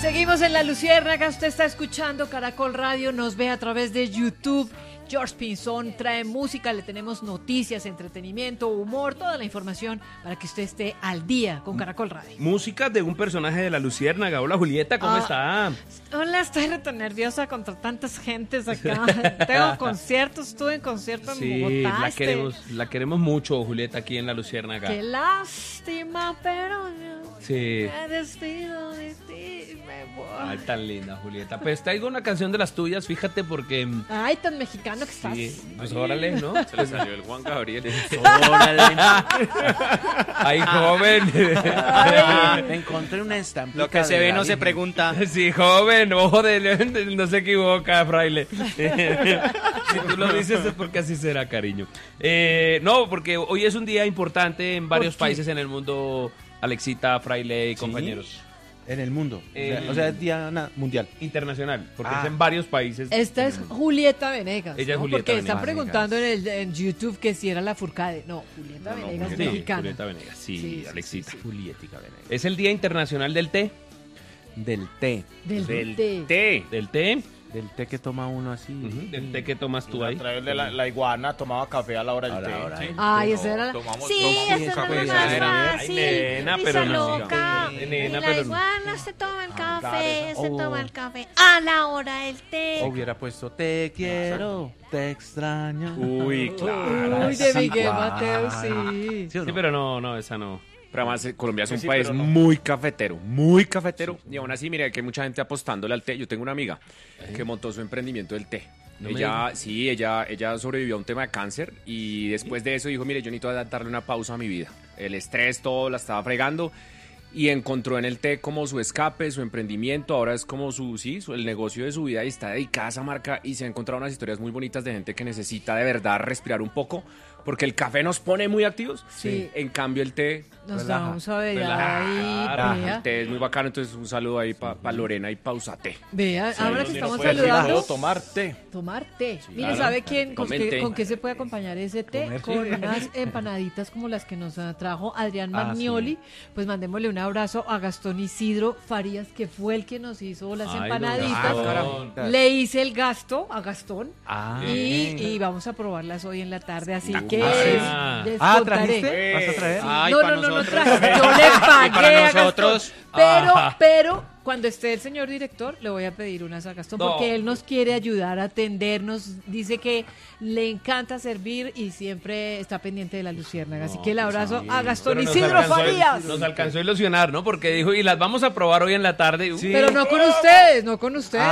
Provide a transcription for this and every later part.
Seguimos en La Luciérnaga, usted está escuchando Caracol Radio, nos ve a través de YouTube. George Pinzón trae música, le tenemos noticias, entretenimiento, humor, toda la información para que usted esté al día con Caracol Radio. Música de un personaje de La Luciérnaga. Hola Julieta, ¿cómo está? Hola, estoy tan nerviosa contra tantas gentes acá. Tengo conciertos, estuve en concierto en Bogotá. La queremos mucho, Julieta, aquí en La Luciérnaga. Qué lástima, pero yo sí. me despido de ti, me voy. Ay, tan linda, Julieta. Pues traigo una canción de las tuyas, fíjate, porque... Ay, tan mexicano que estás. Sí, pues órale, ¿no? Se le salió el Juan Gabriel. Órale. Ay, joven. Me encontré una estampita. Lo que se ve no se pregunta. Sí, joven, ojo no se equivoca, fraile. Si tú lo dices es porque así será, cariño. No, porque hoy es un día importante en varios países en el mundo, Alexita, fraile y compañeros. En el mundo. O sea, es día mundial. Internacional, porque es en varios países. Esta es Julieta Venegas. Ella es ¿no? Julieta Porque Venegas. están preguntando en YouTube que si era la Furcade. No, Julieta Venegas Sí, mexicana. Julieta Venegas, sí, Alexita. sí. Julietica Venegas. Es el Día Internacional del Té. Del té. Del té. Del té. Del té que toma uno así. Del té que tomas tú ahí. A través de la iguana tomaba café a la hora del té. Sí. Ay, esa era la... tomamos esa era café, la más era. fácil. Ay, nena, Risa pero no. loca. Nena, Y la pero no. iguana se toma el café, claro. se toma el café a la hora del té. Hubiera puesto te quiero, te extraño. Uy, claro. Uy, de Sí, Miguel iguana. Mateo, sí. ¿Sí o Sí, no? pero no, esa no. Pero además Colombia es un Sí, país pero no. muy cafetero. Y aún así, mira, que hay mucha gente apostándole al té. Yo tengo una amiga que montó su emprendimiento del té. No me Ella sobrevivió a un tema de cáncer y después de eso dijo, mire, yo necesito darle una pausa a mi vida. El estrés, todo la estaba fregando y encontró en el té como su escape, su emprendimiento. Ahora es como el negocio de su vida y está dedicada a esa marca y se ha encontrado unas historias muy bonitas de gente que necesita de verdad respirar un poco porque el café nos pone muy activos. Sí. En cambio el té... Nos damos a ver ahí, Claro, vea. el té es muy bacano, entonces un saludo ahí para Lorena y Pausate. Vea, ahora que estamos Puedo saludando, tomar té. tomar té. Mire, claro. ¿sabe quién con Tomen té. qué se puede acompañar ese té? Con unas empanaditas como las que nos trajo Adrián Magnoli. Pues mandémosle un abrazo a Gastón Isidro Farías, que fue el que nos hizo las Ay, empanaditas. don Gastón. Le hice el gasto a Gastón Ah, y vamos a probarlas hoy en la tarde, así que les Ah, contaré. ¿trajiste? ¿Vas a traer? Ay, No, pa' no, no nosotros. traje. Yo le pagué para a nosotros. Gastón. Pero cuando esté el señor director, le voy a pedir unas a Gastón No. porque él nos quiere ayudar a atendernos. Dice que le encanta servir y siempre está pendiente de la luciérnaga. Así que el abrazo a Gastón Pero Isidro Farías. nos alcanzó a ilusionar, ¿no? Porque dijo, y las vamos a probar hoy en la tarde. Pero no con ustedes, no con ustedes.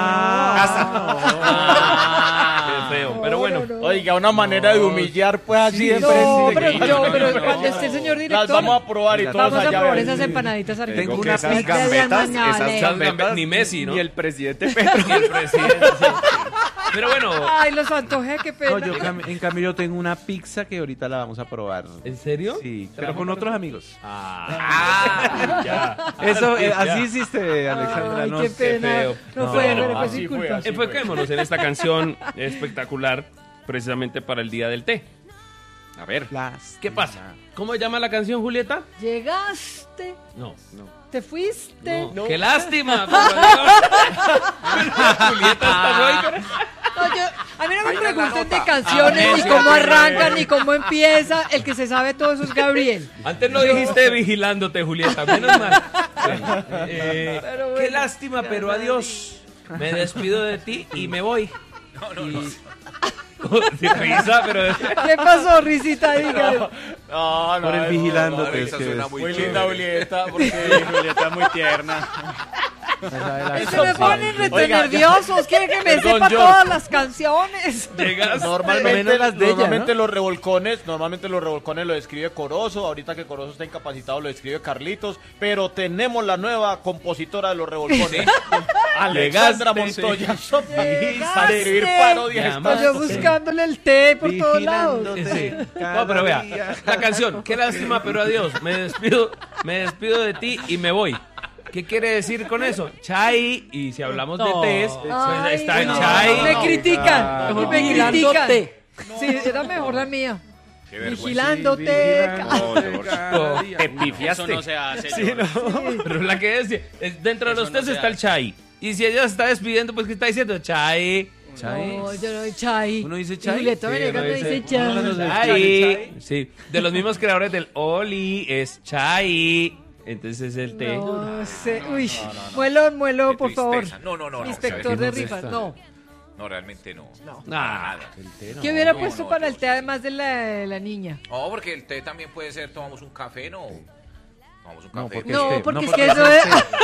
Qué feo. Pero bueno, Oiga, una manera de humillar, pues así de No, frente. pero cuando esté el señor director, Las vamos a probar y todos vamos a allá probar ven. esas empanaditas argentinas. Tengo una esas pizza. gambetas, esas gambetas, ni Messi, ¿no? Ni el presidente Petro. y el presidente. Sí. Pero bueno, Ay, los antojé, qué pena. No, en cambio yo tengo una pizza que ahorita la vamos a probar. ¿en serio? Sí, pero con otros amigos. Ya. Eso, así hiciste, Alexandra. Ay, no qué sé. pena. feo. No No, fue, pero fue así sin fue, culpa. así. Enfoquémonos en esta canción espectacular, precisamente para el Día del Té. A ver. ¿Qué pasa? ¿Cómo se llama la canción, Julieta? Llegaste, No. te fuiste. No. ¡Qué lástima! Julieta está muy... No, a mí no me pregunten de canciones, ni cómo arrancan, ni cómo empieza. El que se sabe todo eso es Gabriel. Antes no dijiste vigilándote, Julieta, menos mal. Qué lástima, pero adiós. Me despido de ti y me voy. Sin risa, pero... ¿Qué pasó, risita? Dígalo. No, Por el vigilándote. Esa es que suena es- Muy linda Julieta, porque Julieta es muy tierna. Se me ponen rete Oiga, nerviosos. Quieren que me Perdón, sepa George. todas las canciones. Llegas... Normalmente, menos las de ella, normalmente los revolcones lo escribe Corozo, ahorita que Corozo está incapacitado lo escribe Carlitos, pero tenemos la nueva compositora de los revolcones, Alexandra Llegaste, Montoya, Llegaste. para escribir parodias. Llama- Yo buscándole el té por todos lados. Vigilándote Sí. cada No, pero vea, día. la canción, qué lástima, pero adiós. Me despido de ti y me voy. ¿Qué quiere decir con eso? Chai, y si hablamos de tés, pues Ay, está no. chai. Me critican, no. y me critican. Sí, era mejor la mía. Qué vergüenza. Vigilándote. Te pifiaste. Eso no se hace. Sí, George. ¿no? Pero la que decía, dentro de Eso los no test se está el hace. chai. Y si ella se está despidiendo, pues ¿qué está diciendo? Chai. No, yo no, Chai. ¿Uno dice Y Chai? Julieta Sí, Venegas uno no dice- dice Chai. Chai. Sí, de los mismos creadores del Oli es Chai. Entonces es el té. No sé. Uy, muelo, Qué por favor. tristeza. No. Inspector ¿sabes de qué? rifas, no. No, realmente no. Nada. ¿Qué hubiera no, puesto no, para yo- el té además de la niña? No, porque el té también puede ser, tomamos un café, ¿no? Tomamos un café. porque No, es té, porque no, es que porque eso es...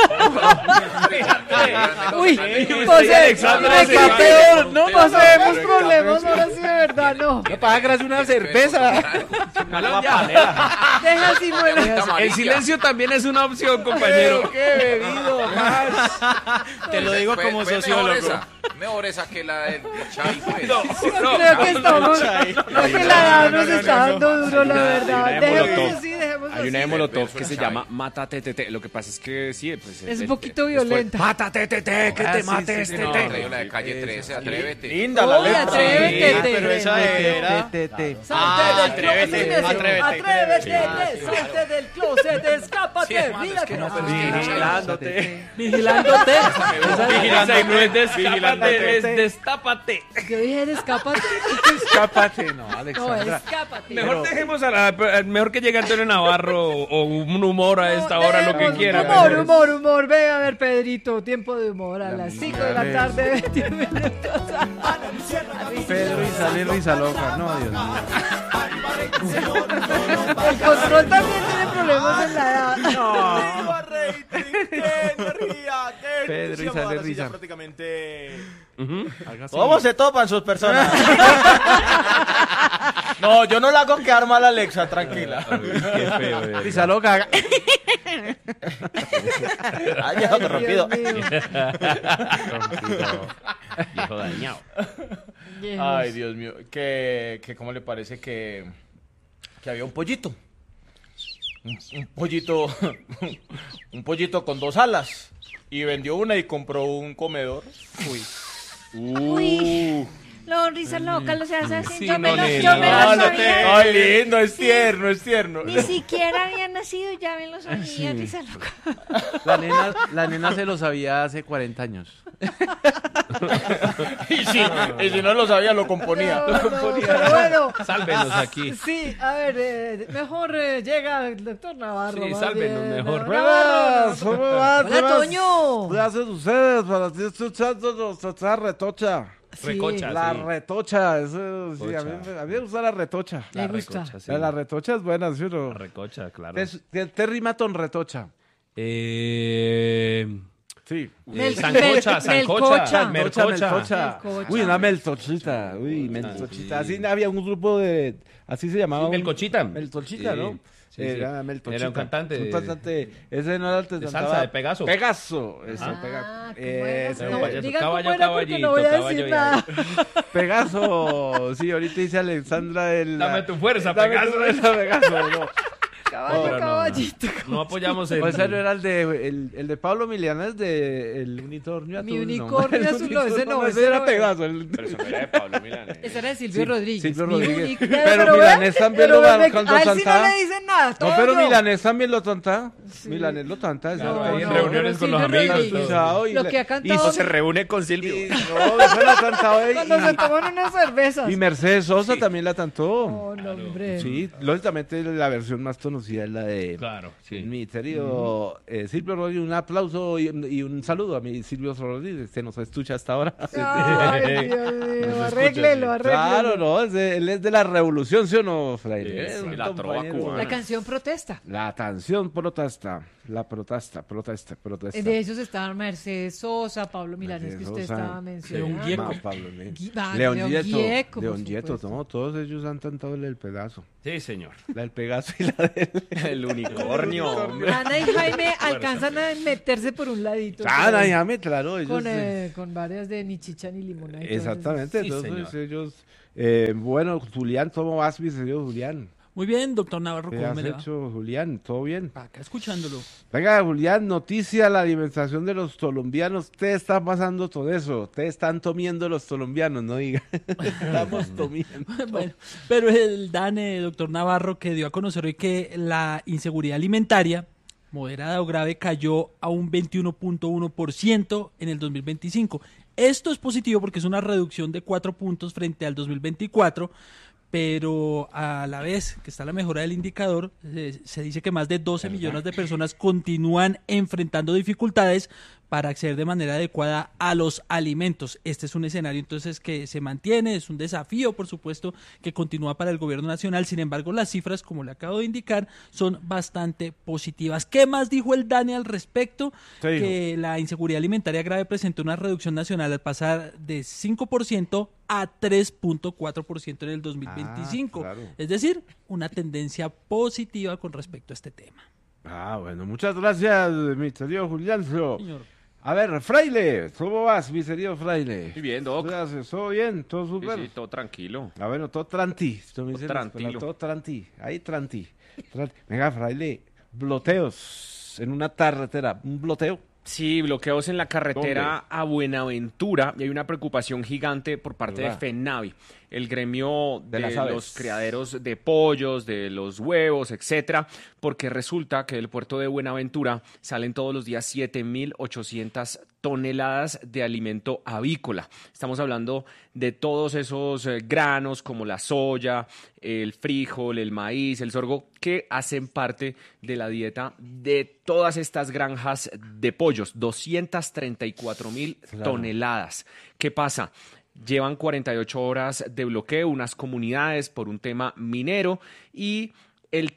Uy, Sí, Alexandra, sí. no poseemos problemas, ahora sí de verdad, no. No paga gracias una cerveza. Malón, ya. Deja así, muelo. El silencio también es una opción, compañero. ¡Qué bebido más! Te lo digo como sociólogo. Mejor esa que la del chai, pues. No, Creo que estamos... Creo que la edad nos está dando duro, la verdad. Hay una de Dejemos Molotov. así, dejemos Hay una de así. Molotov Verso que se Chai. llama Mátate Tete. Lo que pasa es que sí, pues Es un poquito violenta. Mátate Tete, que te mates No, Tete. traigo la de calle 13, atrévete. Linda la Uy, letra. atrévete, Sí, te- pero esa era... Salte del atrévete, closet, atrévete. salte del closet, escápate. Sí, hermano, Mira es que no, pero es que Vigilándote. Vigilándote. Vigilante, no es destápate, es destápate. Yo dije, escápate. Escápate. No, No, Alexandra. escápate. Mejor dejemos mejor que llegue Antonio Navarro o un humor a esta hora, lo que Dejemos quiera. Humor. Ve a ver, Pedrito, tiempo de humor a las 5 de la tarde, 21 minutos. Pedro y sale risa loca. No, Dios mío. El control también tiene problemas en la edad. Pedro y sale risa. Prácticamente... Haga así. ¿Cómo se topan sus personas? No, yo no la hago quedar mal a Alexa, tranquila. Qué feo. Risa loca. Ay, viejo corrompido. Dios mío. Viejo dañado. Ay, Dios mío. Que ¿cómo le parece que había un pollito? Un pollito. Un pollito con 2 alas. Y vendió una y compró un comedor. Uy, lo risa loca, lo se hace así. Sí, yo no, me lo nena. sabía. Ay, lindo, es tierno, es tierno. Ni siquiera había nacido, ya me lo sabía, risa loca. La nena se lo sabía hace 40 años. Y si no lo sabía, lo componía. No, pero bueno. Sálvenos aquí. Sí, a ver, mejor llega el doctor Navarro. Sí, más sálvenos bien. mejor. Navarro. ¿Cómo vas? Hola, Toño. ¿Qué hacen ustedes para ti escuchando esa retocha? Sí, Recocha. La sí. retocha, eso, sí, a mí me gusta la retocha. Me gusta. recocha, sí. La retocha es buena, ¿sí o no? La recocha, claro. ¿Te rima con retocha? Sí. Sancocha, sancocha, melcocha. mercocha. Melcocha. Uy, una meltochita. Uy, meltochita. Así había un grupo de... Así se llamaba. Sí, melcochita. Meltochita, Sí, ¿no? sí, sí. Era meltochita. Era un cantante Un de- cantante. Ese no era el que de cantaba- salsa, de Pegaso. Pegaso. Eso, Ah, Pega- ¿cómo era? ese, No, payaso. digan Caballo, cómo era porque no voy a caballito, decir caballo, nada. Pegaso. Sí, ahorita dice Alexandra el... Dame tu fuerza, Dame Pegaso. tu fuerza, Pegaso. No. Caballo, pero no, caballito. No apoyamos el... O ese no era el de Pablo Milanes de El Unicornio Azul. Mi ¿no? unicornio El azul, no, ese no, ese ese era no. Pegaso. Pero eso no era de Pablo Milanés. Ese era de Silvio Rodríguez. Silvio Mi Rodríguez. único- Pero Milanés también lo a cuando él sí no cantaba. le dicen nada. No, todo pero yo. Milanés también lo tanta. Milanés lo tanta. Claro, eso. ahí en reuniones con los Silvio amigos, Rodríguez. todo. Lo que ha cantado Se reúne con Silvio. No, eso lo ha cantado cuando se toman unas cervezas. y Mercedes Sosa también la cantó. Oh, no, hombre. Sí, lógicamente la versión más conocida es la de Claro, sí. mi querido Silvio Rodríguez. Un aplauso y un saludo a mi Silvio Rodríguez, que nos escucha hasta ahora. Ay, Dios mío, arréglelo. Claro, no, él es de la revolución, ¿sí o no, Fraile? Sí, Es un la trova compañero. cubana. La canción protesta. La canción protesta, la protesta. De ellos estaban Mercedes Sosa, Pablo Milanes, que usted Mercedes Sosa, estaba mencionando. León Gieco. Más Pablo León. León León Gieco, por León Gieco, supuesto. no, todos ellos han cantado el Pegaso. Sí, señor. La del Pegaso y la del... El unicornio, hombre. Ana y Jaime alcanzan a meterse por un ladito. Ah, por ahí, Dayame, claro, ellos... con varias de ni chicha ni limonada. y todo eso. Exactamente, Sí, entonces señor. ellos... bueno, Julián, ¿cómo vas, mi señor Julián? Muy bien, doctor Navarro, ¿Qué ¿cómo has me le va? hecho, Julián? ¿Todo bien? Acá escuchándolo. Venga, Julián, noticia, la alimentación de los colombianos. Te está pasando todo eso. Te están comiendo los colombianos, no diga. Estamos comiendo. Bueno, pero el DANE, doctor Navarro, que dio a conocer hoy que la inseguridad alimentaria, moderada o grave, cayó a un 21.1% en el 2025. Esto es positivo porque es una reducción de 4 puntos frente al 2024, pero a la vez que está la mejora del indicador, se dice que más de 12 millones de personas continúan enfrentando dificultades para acceder de manera adecuada a los alimentos. Este es un escenario entonces que se mantiene, es un desafío, por supuesto, que continúa para el gobierno nacional. Sin embargo, las cifras, como le acabo de indicar, son bastante positivas. ¿Qué más dijo el DANE al respecto? Que la inseguridad alimentaria grave presentó una reducción nacional al pasar de 5% a 3.4% en el 2025. Claro. Es decir, una tendencia positiva con respecto a este tema. Bueno, muchas gracias, mi querido Julián. Señor. A ver, Fraile, ¿cómo vas, mi querido Fraile? Muy bien, Doc. ¿Qué haces? ¿Todo bien? ¿Todo súper? Sí, todo tranquilo. Bueno, todo tranti. Todo tranti. Ahí tranti. Venga, Fraile, bloqueos en una carretera. ¿Un bloqueo? Sí, bloqueos en la carretera a Buenaventura y hay una preocupación gigante por parte de FENAVI, el gremio de los criaderos de pollos, de los huevos, etcétera, porque resulta que del puerto de Buenaventura salen todos los días 7.800 toneladas de alimento avícola. Estamos hablando de todos esos granos como la soya, el frijol, el maíz, el sorgo, que hacen parte de la dieta de todas estas granjas de pollos, 234.000 toneladas. ¿Qué pasa? Llevan 48 horas de bloqueo unas comunidades por un tema minero y el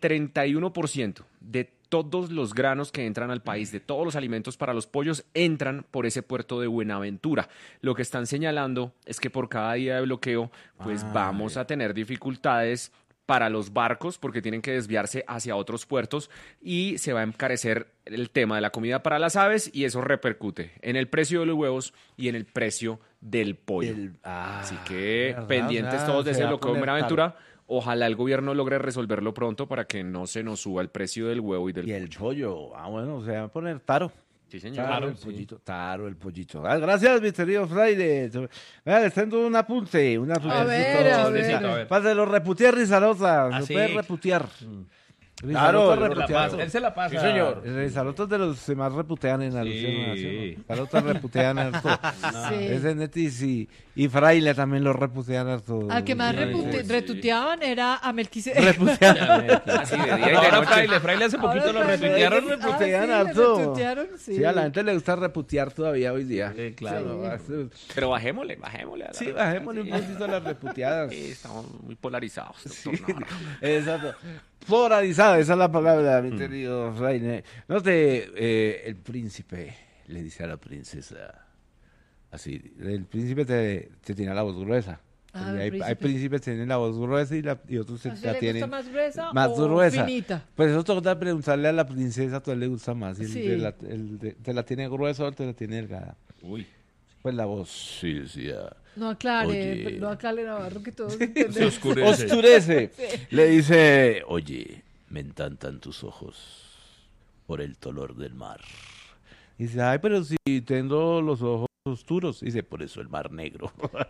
31% de todos los granos que entran al país, de todos los alimentos para los pollos, entran por ese puerto de Buenaventura. Lo que están señalando es que por cada día de bloqueo, pues vamos a tener dificultades para los barcos porque tienen que desviarse hacia otros puertos y se va a encarecer el tema de la comida para las aves y eso repercute en el precio de los huevos y en el precio del pollo. Así que ¿verdad? pendientes todos de ese bloqueo de Buenaventura. Ojalá el gobierno logre resolverlo pronto para que no se nos suba el precio del huevo y del pollo. Y el pollo, bueno, se va a poner taro. Sí, señor. Claro, el pollito. Claro, el pollito. Gracias, mi querido Fraile. Les tengo un apunte. A ver. Páselo, reputear Rizarosa. Se puede reputear. Claro, él se la pasa. Sí, señor. Rizarotos de los que más reputean en alusión. Rizarotos reputean harto. Ese Netis y Fraile también lo reputean harto. Al que más retuteaban era a Melquisedec. Así de día y de noche. Fraile hace poquito lo retuitearon. Reputean harto. Sí, Sí, a la gente le gusta reputear todavía hoy día. Claro. Sí. Pero bajémosle. Sí, bajémosle un poquito a las reputeadas. Sí, estamos muy polarizados, doctor Navarro. Exacto. Polarizada, esa es la palabra, mi querido Fraile. No sé, el príncipe le dice a la princesa, así, el príncipe te tiene la voz gruesa. Hay príncipes que tienen la voz gruesa y otros que la tienen gusta más gruesa más o gruesa. finita? Pues eso toca preguntarle a la princesa, ¿a tú le gusta más? Si Sí. ¿Te la tiene gruesa o te la tiene delgada? Uy. Pues la voz, sí, decía. No aclare, Oye. no aclare, Navarro, que todos Se entendemos. oscurece. Oscurece. Le dice, oye, me encantan tus ojos por el color del mar. Dice, ay, pero si tengo los ojos oscuros. Dice, por eso el mar negro.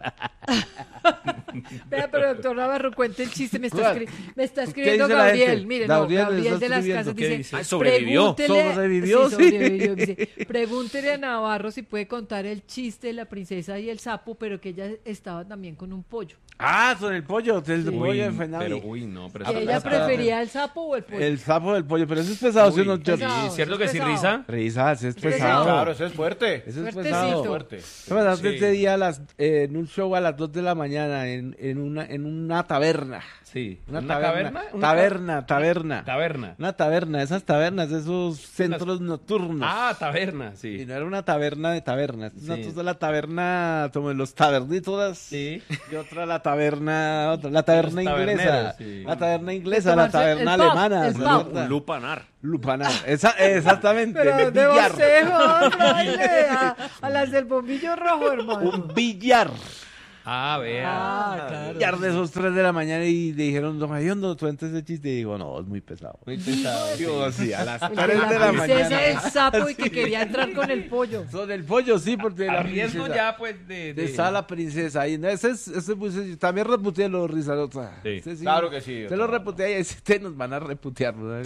Vea, pero doctor Navarro, cuente el chiste. Me está ¿Qué escribiendo dice la Gabriel. gente? Mire, Gabriel Gabriel está de las escribiendo. Casas ¿Qué dice, dice? Sobrevivió. Sobrevivió, sí. sobrevivió. Dice, pregúntele a Navarro si puede contar el chiste de la princesa y el sapo, pero que ella estaba también con un pollo. Con el pollo, del pollo de Fenavi. Pero ¿Que ella prefería el sapo o el pollo? El sapo del pollo, pero eso es pesado, ¿sí o no? pesado. ¿Cierto es que sí, pesado. Risa? Risa, eso es Pesado. pesado. Claro, eso es fuerte. Eso es Fuertecito. pesado. Fuerte. Este día en un show a las 2 de la mañana en una taberna. Sí. Una caverna? Taberna. Una taberna, esas tabernas, esos centros nocturnos. Taberna, Y sí. no era una taberna de tabernas. Sí. Nosotros la taberna, como los tabernitos. Sí. Y otra la taberna inglesa. Sí. La taberna inglesa, la Tomarse taberna el pub, alemana. el ¿sí? pub. Un lupanar. Lupanar. Exactamente. Pero de de billar. bocejo, Fraile, a las del bombillo rojo, hermano. Un billar. Ah, vea. Ah, claro. Y de esos 3 de la mañana y le dijeron, don Javiondo, cuenta ese chiste. Y digo, no, es muy pesado. Muy pesado. Digo, sí, a las El 3 de de la la princesa mañana. del sapo y que quería entrar con el pollo. Son el pollo, sí, porque la Arriesgo princesa. ya, pues, de... Está la princesa ahí. No, ese pues, también reputea los risarotas. Sí. Ese Claro que sí. Se lo reputea y este nos van a reputear. ¿No?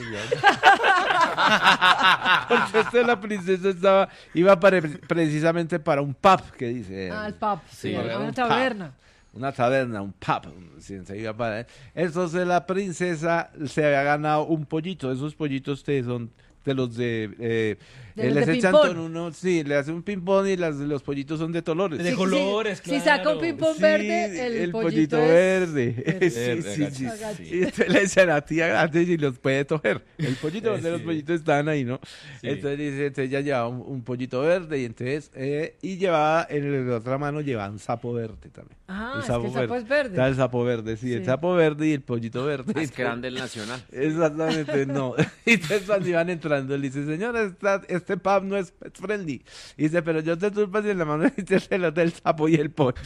Porque la princesa iba precisamente para un pub, que dice. Ah, el pub, sí, para una un taberna. pub. Una taberna, un pub. Sí, se iba para... Entonces la princesa se había ganado un pollito. Esos pollitos son de los de... De los les de echan ping-pong. con uno, sí, le hacen un ping-pong y los pollitos son de colores. De colores, Si saca un ping-pong Sí, verde, el pollito es verde. verde. Sí, sí, sí. Agacho. Y entonces le dicen a tía grande si los puede coger. El pollito, donde los pollitos estaban ahí, ¿no? Sí. Entonces dice, entonces ella llevaba un pollito verde y entonces, y llevaba, en la otra mano llevaba un sapo verde también. Ah, El es que el sapo es verde. Está el sapo verde, sí, el Sí. sapo verde y el pollito verde. Es grande el Nacional. Exactamente, no. Y entonces cuando iban entrando, le dice, señora, este pub no es pet friendly. Y dice, pero yo te turpas y en la mano dice el del sapo y el pollo.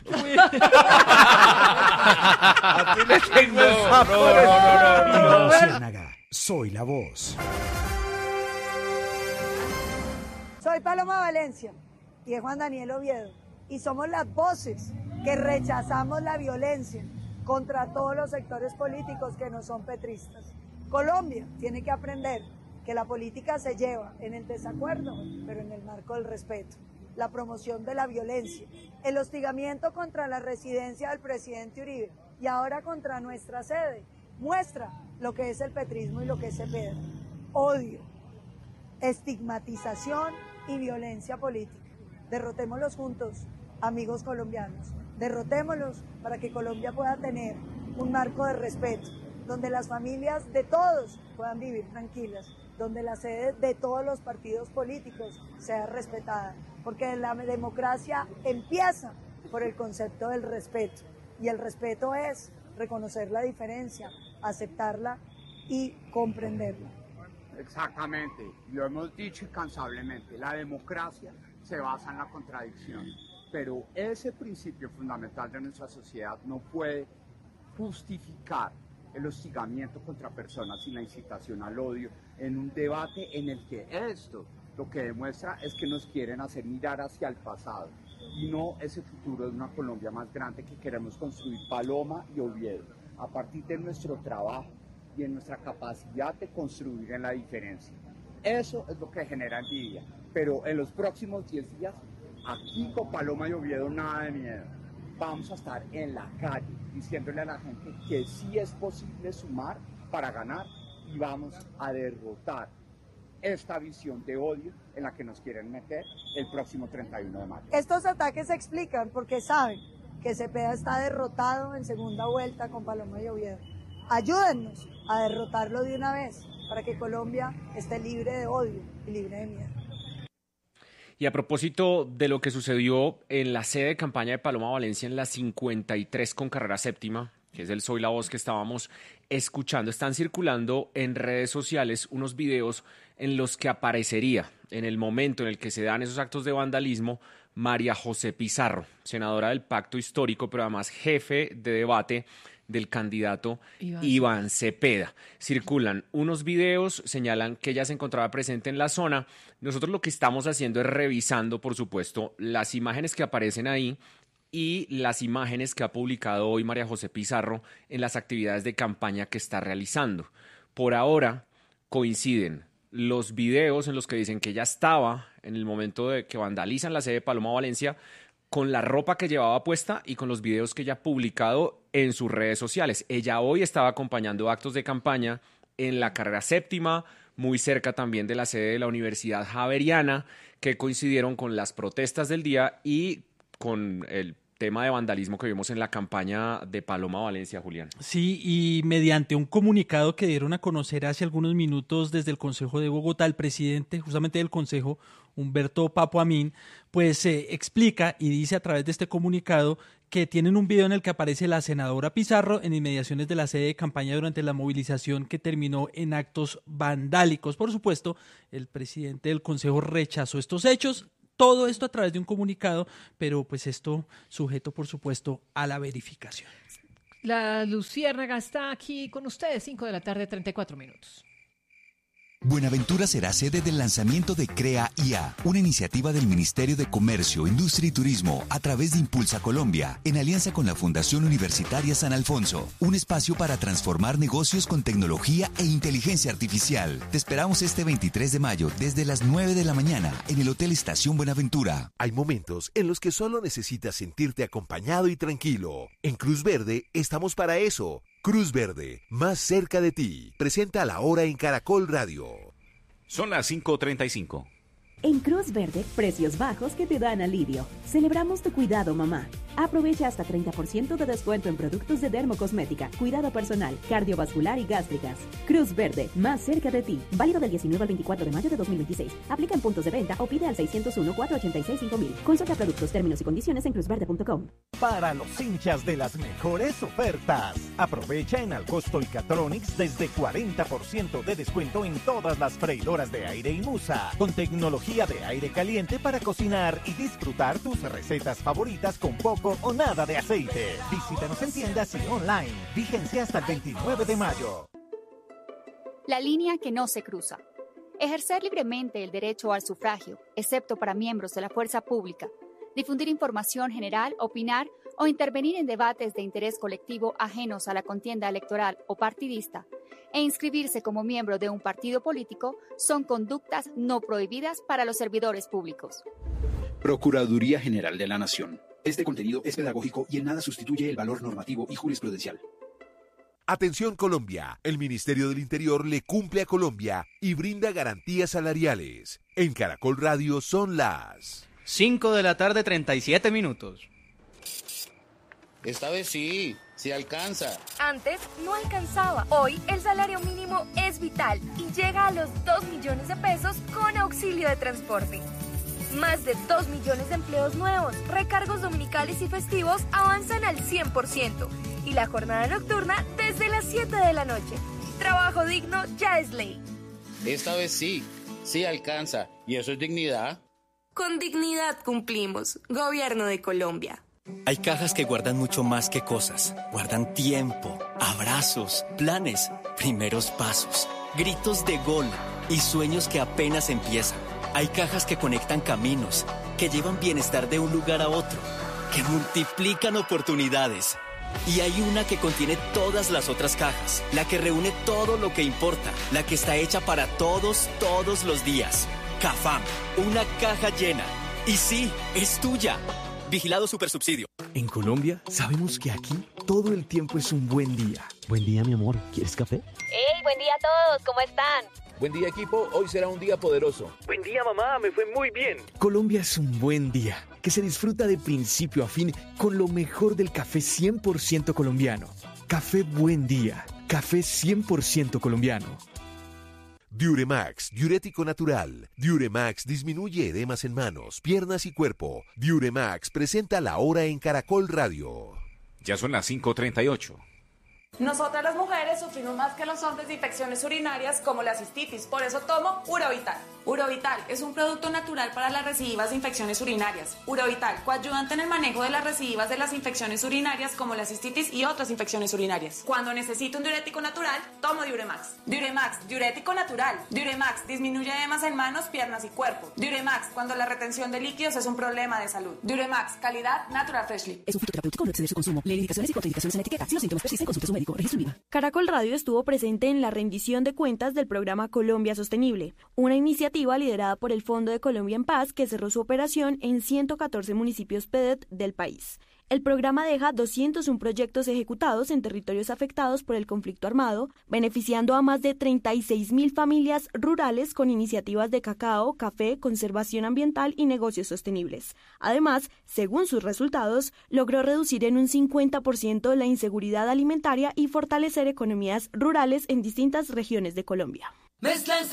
A ti le tengo el sapo. Iván Ciénaga, soy la voz. Soy Paloma Valencia y es Juan Daniel Oviedo y somos las voces que rechazamos la violencia contra todos los sectores políticos que no son petristas. Colombia tiene que aprender que la política se lleva en el desacuerdo, pero en el marco del respeto, la promoción de la violencia, el hostigamiento contra la residencia del presidente Uribe y ahora contra nuestra sede, muestra lo que es el petrismo y lo que es Cepeda. Odio, estigmatización y violencia política. Derrotémoslos juntos, amigos colombianos. Derrotémoslos para que Colombia pueda tener un marco de respeto, donde las familias de todos puedan vivir tranquilas, donde la sede de todos los partidos políticos sea respetada, porque la democracia empieza por el concepto del respeto, y el respeto es reconocer la diferencia, aceptarla y comprenderla. Exactamente, lo hemos dicho incansablemente, la democracia se basa en la contradicción, pero ese principio fundamental de nuestra sociedad no puede justificar el hostigamiento contra personas y la incitación al odio en un debate en el que esto lo que demuestra es que nos quieren hacer mirar hacia el pasado y no ese futuro de una Colombia más grande que queremos construir Paloma y Oviedo a partir de nuestro trabajo y en nuestra capacidad de construir en la diferencia. Eso es lo que genera envidia, pero en los próximos 10 días, aquí con Paloma y Oviedo nada de miedo. Vamos a estar en la calle diciéndole a la gente que sí es posible sumar para ganar y vamos a derrotar esta visión de odio en la que nos quieren meter el próximo 31 de mayo. Estos ataques se explican porque saben que Cepeda está derrotado en segunda vuelta con Paloma y Oviedo. Ayúdennos a derrotarlo de una vez para que Colombia esté libre de odio y libre de miedo. Y a propósito de lo que sucedió en la sede de campaña de Paloma Valencia en la 53 con carrera séptima, que es el Soy la Voz que estábamos escuchando, están circulando en redes sociales unos videos en los que aparecería, en el momento en el que se dan esos actos de vandalismo, María José Pizarro, senadora del Pacto Histórico, pero además jefe de debate del candidato Iván Cepeda. Circulan unos videos, señalan que ella se encontraba presente en la zona. Nosotros lo que estamos haciendo es revisando, por supuesto, las imágenes que aparecen ahí y las imágenes que ha publicado hoy María José Pizarro en las actividades de campaña que está realizando. Por ahora coinciden los videos en los que dicen que ella estaba en el momento de que vandalizan la sede de Paloma Valencia con la ropa que llevaba puesta y con los videos que ella ha publicado en sus redes sociales. Ella hoy estaba acompañando actos de campaña en la carrera séptima, muy cerca también de la sede de la Universidad Javeriana, que coincidieron con las protestas del día y con el tema de vandalismo que vimos en la campaña de Paloma Valencia, Julián. Sí, y mediante un comunicado que dieron a conocer hace algunos minutos desde el Consejo de Bogotá, el presidente justamente del Consejo, Humberto Papo Amin, pues explica y dice a través de este comunicado que tienen un video en el que aparece la senadora Pizarro en inmediaciones de la sede de campaña durante la movilización que terminó en actos vandálicos. Por supuesto, el presidente del Consejo rechazó estos hechos, Todo esto a través de un comunicado, pero pues esto sujeto, por supuesto, a la verificación. La Luciérnaga está aquí con ustedes, 5 de la tarde, 34 minutos. Buenaventura será sede del lanzamiento de Crea IA, una iniciativa del Ministerio de Comercio, Industria y Turismo a través de Impulsa Colombia, en alianza con la Fundación Universitaria San Alfonso, un espacio para transformar negocios con tecnología e inteligencia artificial. Te esperamos este 23 de mayo desde las 9 de la mañana en el Hotel Estación Buenaventura. Hay momentos en los que solo necesitas sentirte acompañado y tranquilo. En Cruz Verde estamos para eso. Cruz Verde, más cerca de ti. Presenta a la hora en Caracol Radio. Son las 5:35. En Cruz Verde, precios bajos que te dan alivio. Celebramos tu cuidado, mamá. Aprovecha hasta 30% de descuento en productos de dermocosmética, cuidado personal, cardiovascular y gástricas. Cruz Verde, más cerca de ti. Válido del 19 al 24 de mayo de 2026. Aplica en puntos de venta o pide al 601-486-5000. Consulta productos, términos y condiciones en cruzverde.com. Para los hinchas de las mejores ofertas. Aprovecha en Alcosto y Catronics desde 40% de descuento en todas las freidoras de aire y Musa. Con tecnología de aire caliente para cocinar y disfrutar tus recetas favoritas con poco o nada de aceite. Visítanos en tiendas y online. Vigencia hasta el 29 de mayo. La línea que no se cruza. Ejercer libremente el derecho al sufragio, excepto para miembros de la fuerza pública. Difundir información general, opinar o intervenir en debates de interés colectivo ajenos a la contienda electoral o partidista, e inscribirse como miembro de un partido político son conductas no prohibidas para los servidores públicos. Procuraduría General de la Nación. Este contenido es pedagógico y en nada sustituye el valor normativo y jurisprudencial. Atención Colombia, el Ministerio del Interior le cumple a Colombia y brinda garantías salariales. En Caracol Radio son las 5 de la tarde, 37 minutos. Esta vez sí alcanza. Antes no alcanzaba. Hoy el salario mínimo es vital y llega a los 2 millones de pesos con auxilio de transporte. Más de 2 millones de empleos nuevos, recargos dominicales y festivos avanzan al 100% y la jornada nocturna desde las 7 de la noche. Trabajo digno ya es ley. Esta vez sí alcanza. ¿Y eso es dignidad? Con dignidad cumplimos. Gobierno de Colombia. Hay cajas que guardan mucho más que cosas. Guardan tiempo, abrazos, planes, primeros pasos, gritos de gol y sueños que apenas empiezan. Hay cajas que conectan caminos, que llevan bienestar de un lugar a otro, que multiplican oportunidades. Y hay una que contiene todas las otras cajas, la que reúne todo lo que importa, la que está hecha para todos los días. Cafam, una caja llena. Y sí, es tuya. Vigilado Supersubsidio. En Colombia sabemos que aquí todo el tiempo es un buen día. Buen día, mi amor. ¿Quieres café? ¡Hey, buen día a todos! ¿Cómo están? Buen día, equipo. Hoy será un día poderoso. Buen día, mamá. Me fue muy bien. Colombia es un buen día que se disfruta de principio a fin con lo mejor del café 100% colombiano. Café Buen Día. Café 100% colombiano. Diuremax, diurético natural. Diuremax disminuye edemas en manos, piernas y cuerpo. Diuremax presenta la hora en Caracol Radio. Ya son las 5:38. Nosotras las mujeres sufrimos más que los hombres de infecciones urinarias como la cistitis, por eso tomo Urovital. Urovital es un producto natural para las recidivas de infecciones urinarias. Urovital, coayudante en el manejo de las recidivas de las infecciones urinarias como la cistitis y otras infecciones urinarias. Cuando necesito un diurético natural, tomo Diuremax. Diuremax, diurético natural. Diuremax disminuye edemas en manos, piernas y cuerpo. Diuremax, cuando la retención de líquidos es un problema de salud. Diuremax, calidad Natural Freshly. Es un fitoterapéutico, no exceder su consumo. Lee indicaciones y contraindicaciones en la etiqueta. Si los síntomas persisten, consulte a su médico. Registro INVIMA. Caracol Radio estuvo presente en la rendición de cuentas del programa Colombia Sostenible, una iniciativa liderada por el Fondo de Colombia en Paz que cerró su operación en 114 municipios PEDET del país. El programa deja 201 proyectos ejecutados en territorios afectados por el conflicto armado, beneficiando a más de 36.000 familias rurales con iniciativas de cacao, café, conservación ambiental y negocios sostenibles. Además, según sus resultados, logró reducir en un 50% la inseguridad alimentaria y fortalecer economías rurales en distintas regiones de Colombia. Mezcla